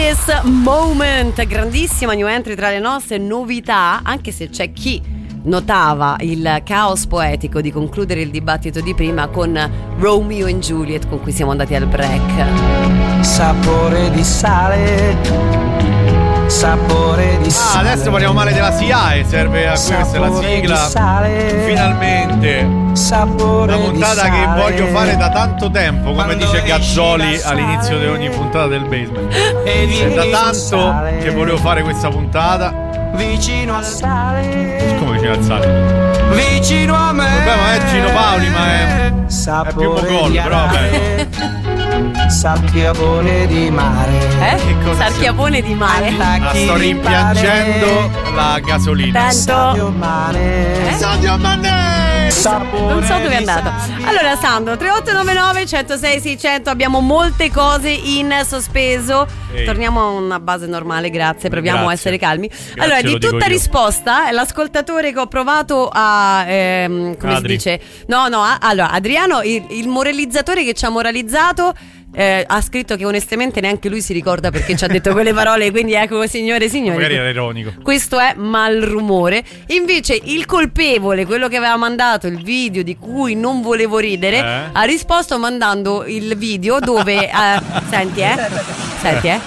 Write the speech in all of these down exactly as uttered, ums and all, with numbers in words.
This Moment, grandissima new entry tra le nostre novità, anche se c'è chi notava il caos poetico di concludere il dibattito di prima con Romeo and Juliet, con cui siamo andati al break. Sapore di sale, sapore di sale. Ah, adesso parliamo male della S I A E, serve a questa è la sigla. Sale, finalmente sapore una puntata di che sale. voglio fare da tanto tempo, come Quando dice Gazzoli esci da all'inizio sale, di ogni puntata del Basement. E È da vieni tanto sale, che volevo fare questa puntata. vicino al sale, Come vicino al sale? vicino a me. Vabbè, ma è Gino Paoli, ma è, è più mogol, però vabbè. Sappiapone di mare. Eh? Che cosa Sarchiapone di mare. La sto rimpiangendo la gasolina. Tanto Mare. Sadio Mané! non so dove è andato. Allora Sandro, tre otto nove nove, uno zero sei, sei zero zero, abbiamo molte cose in sospeso. Ehi. Torniamo a una base normale, grazie, proviamo Grazie. a essere calmi. Grazie, Allora, lo di dico tutta io. risposta, l'ascoltatore che ho provato a ehm, come Adri. si dice? No, no, a- allora Adriano, il, il moralizzatore che ci ha moralizzato eh, ha scritto che onestamente neanche lui si ricorda perché ci ha detto quelle parole, quindi ecco, signore e signori, Magari era ironico. questo è malrumore. Invece il colpevole, quello che aveva mandato il video di cui non volevo ridere, Eh? ha risposto mandando il video dove eh, senti eh senti eh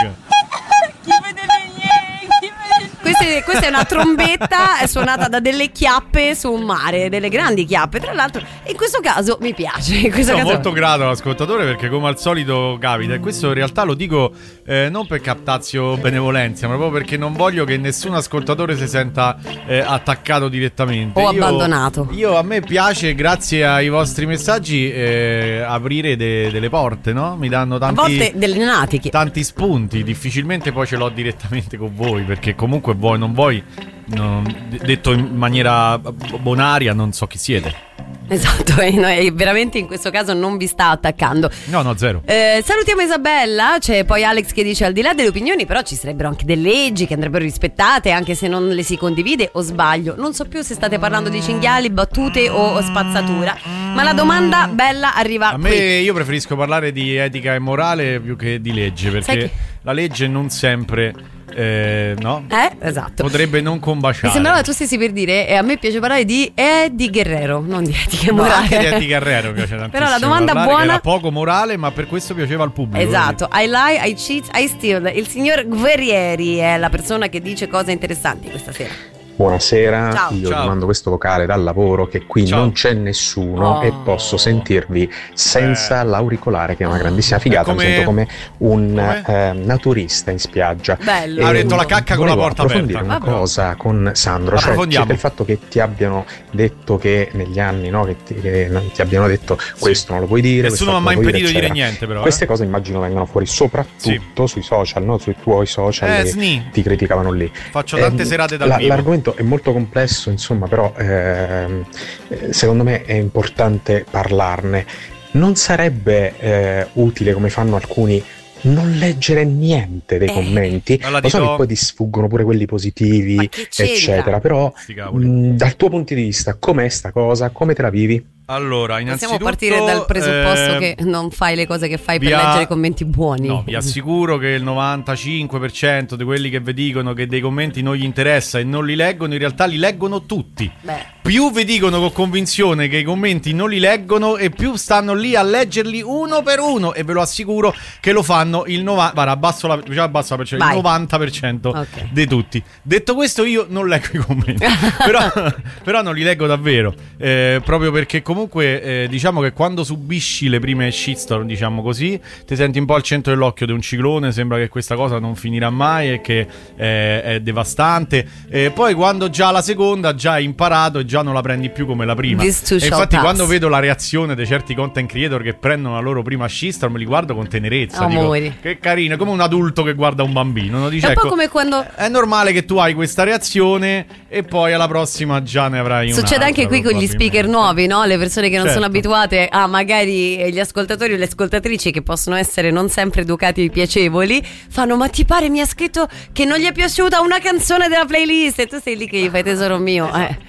Queste- questa è una trombetta è suonata da delle chiappe su un mare, delle grandi chiappe tra l'altro, e in questo caso mi piace, in questo Sono caso molto grato all'ascoltatore perché come al solito capita, e questo in realtà lo dico eh, non per captazio benevolenza, ma proprio perché non voglio che nessun ascoltatore si senta eh, attaccato direttamente O Io- abbandonato. Io a me piace, grazie ai vostri messaggi, eh, aprire de- delle porte, no? Mi danno a tanti, volte delle natiche. tanti spunti. Difficilmente poi ce l'ho direttamente con voi, perché comunque voi non voi non- d- detto in maniera bonaria, non so chi siete. Esatto, e noi veramente in questo caso non vi sta attaccando. No, no, zero. Eh, salutiamo Isabella, c'è poi Alex che dice: al di là delle opinioni però ci sarebbero anche delle leggi che andrebbero rispettate anche se non le si condivide, o sbaglio? Non so più se state parlando di cinghiali, battute o spazzatura, ma la domanda bella arriva A me qui. io preferisco parlare di etica e morale più che di legge, Sai perché che- la legge non sempre eh, no? Eh, esatto. potrebbe non combaciare. Mi sembrava tu stessi per dire, e a me piace parlare di Eddie Guerrero, non di etica e No, morale. anche di Eddie Guerrero piace tantissimo. Però la domanda parlare, buona- che era poco morale, ma per questo piaceva al pubblico. Esatto, I lie, I cheat, I steal. Il signor Guerrieri è la persona che dice cose interessanti questa sera. Buonasera, Ciao. io Ciao. vi mando questo vocale dal lavoro che qui Ciao. non c'è nessuno Oh. e posso sentirvi senza Eh. l'auricolare, che è una grandissima figata. Come- Mi sento come un come? eh, naturista in spiaggia. Bello. Ha E detto la cacca con la volevo porta approfondire aperta. una Vabbè. cosa con Sandro, cioè Approfondiamo. circa il fatto che ti abbiano detto che negli anni, no, che ti, che non ti abbiano detto questo non lo puoi dire, Nessuno mi ha quest'altro mai non lo puoi impedito di dire eccetera. niente, però. Queste eh. cose immagino vengano fuori soprattutto sui social, no? Sui tuoi social Eh, che sni. ti criticavano lì. Faccio tante Ehm, serate dal la- vivo. L'argomento è molto complesso, insomma, però ehm, eh, secondo me è importante parlarne. Non sarebbe eh, utile, come fanno alcuni, non leggere niente dei Eh. commenti? Alla Lo so dito- che poi ti sfuggono pure quelli positivi, Ma che c'entra? eccetera, però Sti cavoli. mh, dal tuo punto di vista, com'è sta cosa? Come te la vivi? Allora, Possiamo innanzitutto partire dal presupposto eh, che non fai le cose che fai vi per a- leggere commenti buoni. No, vi assicuro che il novantacinque per cento di quelli che vi dicono che dei commenti non gli interessa e non li leggono, in realtà li leggono tutti. Beh, Più vi dicono con convinzione che i commenti non li leggono e più stanno lì a leggerli uno per uno, e ve lo assicuro che lo fanno il novanta, guarda, abbasso la, diciamo abbasso la percentuale, Vai. il novanta per cento Ok. di tutti. Detto questo, io non leggo i commenti, però, però non li leggo davvero, eh, proprio perché comunque eh, diciamo che quando subisci le prime shitstorm, diciamo così, ti senti un po' al centro dell'occhio di un ciclone, sembra che questa cosa non finirà mai e che eh, è devastante. E poi quando già la seconda già hai imparato e già non la prendi più come la prima. This too E shall infatti pass. quando vedo la reazione di certi content creator che prendono la loro prima shitstorm, li guardo con tenerezza. Dico, Amori. che carino, come un adulto che guarda un bambino, no? Dice, è un po' ecco, come quando è normale che tu hai questa reazione e poi alla prossima già ne avrai una. succede anche qui con gli speaker nuovi, no? Le persone che non Certo. sono abituate a magari gli ascoltatori o le ascoltatrici, che possono essere non sempre educati e piacevoli, fanno: ma ti pare mi ha scritto che non gli è piaciuta una canzone della playlist? E tu sei lì che gli fai: tesoro mio, eh,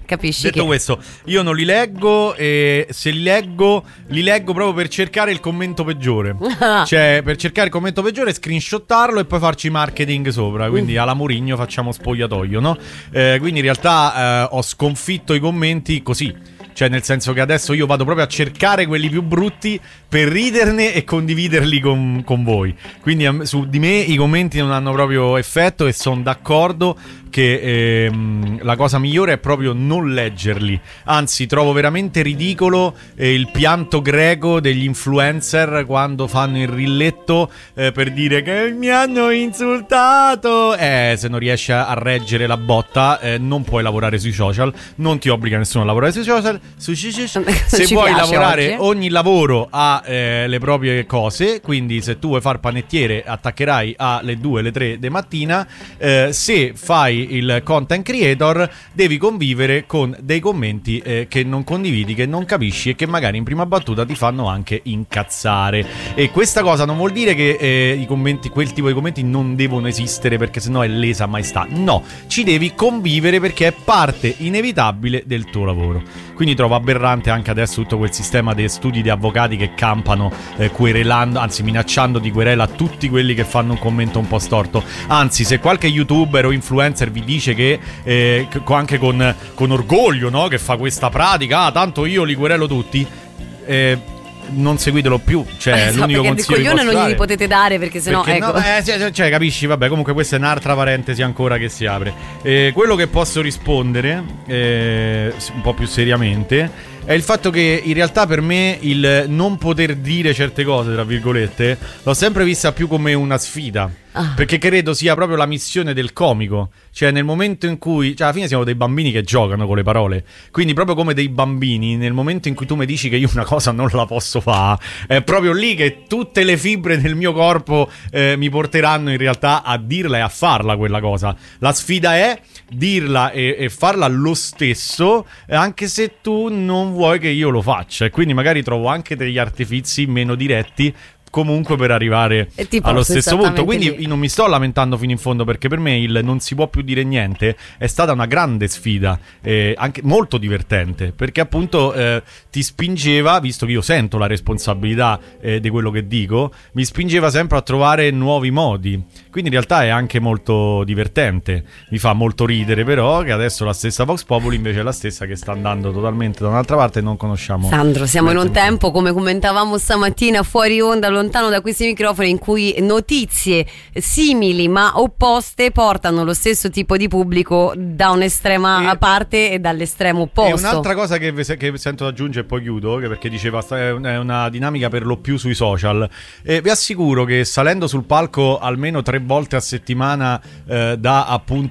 capisci Detto che... questo, io non li leggo e se li leggo, li leggo proprio per cercare il commento peggiore. Cioè, per cercare il commento peggiore, screenshottarlo e poi farci marketing sopra. Quindi alla Mourinho facciamo spogliatoio, no? Eh, quindi in realtà eh, ho sconfitto i commenti così. Cioè, nel senso che adesso io vado proprio a cercare quelli più brutti per riderne e condividerli con, con voi. Quindi a, su di me i commenti non hanno proprio effetto e sono d'accordo che ehm, la cosa migliore è proprio non leggerli. Anzi, trovo veramente ridicolo eh, il pianto greco degli influencer quando fanno il rilletto eh, per dire che mi hanno insultato. Eh, se non riesci a reggere la botta eh, non puoi lavorare sui social. Non ti obbliga nessuno a lavorare sui social. Su, su, su, su. Se vuoi lavorare, oggi. ogni lavoro ha eh, le proprie cose. Quindi se tu vuoi far panettiere attaccherai alle due, alle tre di mattina. eh, Se fai il content creator devi convivere con dei commenti eh, che non condividi, che non capisci e che magari in prima battuta ti fanno anche incazzare. E questa cosa non vuol dire che eh, i commenti, quel tipo di commenti non devono esistere perché sennò è lesa maestà. No, ci devi convivere perché è parte inevitabile del tuo lavoro. Quindi trovo aberrante anche adesso tutto quel sistema dei studi di avvocati che campano eh, querelando, anzi minacciando di querela a tutti quelli che fanno un commento un po' storto. Anzi, se qualche youtuber o influencer vi dice che eh, anche con, con orgoglio, no, che fa questa pratica, ah, tanto io li querelo tutti, eh, non seguitelo più. Cioè, esatto, l'unico perché il consiglio coglione che non dare, gli potete dare perché sennò perché ecco. no, eh, cioè, cioè capisci, vabbè, comunque questa è un'altra parentesi ancora che si apre. eh, Quello che posso rispondere eh, un po' più seriamente è il fatto che in realtà per me il non poter dire certe cose, tra virgolette, l'ho sempre vista più come una sfida. Ah. Perché credo sia proprio la missione del comico. Cioè nel momento in cui, cioè alla fine siamo dei bambini che giocano con le parole. Quindi proprio come dei bambini, nel momento in cui tu mi dici che io una cosa non la posso fare, è proprio lì che tutte le fibre del mio corpo eh, mi porteranno in realtà a dirla e a farla quella cosa. La sfida è dirla e, e farla lo stesso, anche se tu non vuoi che io lo faccia. E quindi magari trovo anche degli artifizi meno diretti comunque per arrivare allo stesso punto. Quindi lì. Non mi sto lamentando fino in fondo, perché per me il non si può più dire niente è stata una grande sfida, eh, anche molto divertente, perché appunto eh, ti spingeva, visto che io sento la responsabilità eh, di quello che dico, mi spingeva sempre a trovare nuovi modi. Quindi in realtà è anche molto divertente, mi fa molto ridere però che adesso la stessa Vox Populi invece è la stessa che sta andando totalmente da un'altra parte e non conosciamo. Sandro, siamo in un tempo, come commentavamo stamattina fuori onda, lontano da questi microfoni, in cui notizie simili ma opposte portano lo stesso tipo di pubblico da un'estrema e, parte e dall'estremo opposto. E un'altra cosa che, che sento da aggiungere e poi chiudo, che perché diceva è una dinamica per lo più sui social, e vi assicuro che salendo sul palco almeno tre volte a settimana eh, da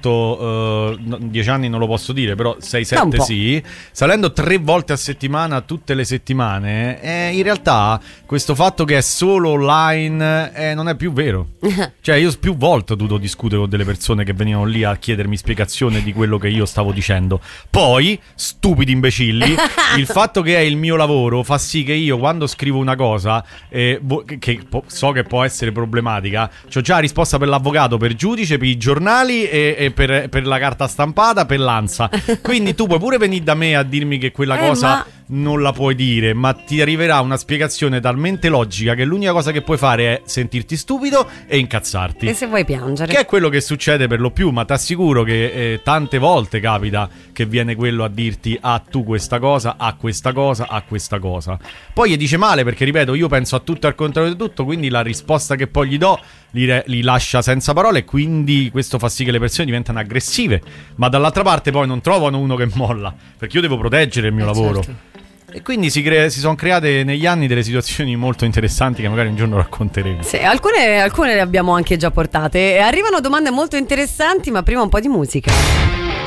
appunto eh, dieci anni non lo posso dire, però sei sette sì, salendo tre volte a settimana tutte le settimane, eh, in realtà questo fatto che è solo online eh, non è più vero. Cioè io più volte ho dovuto discutere con delle persone che venivano lì a chiedermi spiegazione di quello che io stavo dicendo. Poi, stupidi imbecilli, il fatto che è il mio lavoro fa sì che io quando scrivo una cosa eh, che, che po- so che può essere problematica, c'ho già la risposta per l'avvocato, per giudice, per i giornali e, e per, per la carta stampata, per l'ANSA. Quindi tu puoi pure venire da me a dirmi che quella eh, cosa ma... non la puoi dire, ma ti arriverà una spiegazione talmente logica che l'unica cosa che puoi fare è sentirti stupido e incazzarti. E se vuoi piangere. Che è quello che succede per lo più, ma ti assicuro che eh, tante volte capita che viene quello a dirti ah tu questa cosa, a ah, questa cosa, a ah, questa cosa. Poi gli dice male perché, ripeto, io penso a tutto e al contrario di tutto, quindi la risposta che poi gli do li, re- li lascia senza parole, quindi questo fa sì che le persone diventano aggressive, ma dall'altra parte poi non trovano uno che molla, perché io devo proteggere il mio eh, lavoro. Certo. E quindi si, crea- si sono create negli anni delle situazioni molto interessanti che magari un giorno racconteremo. Sì, alcune, alcune le abbiamo anche già portate. Arrivano domande molto interessanti, ma prima un po' di musica.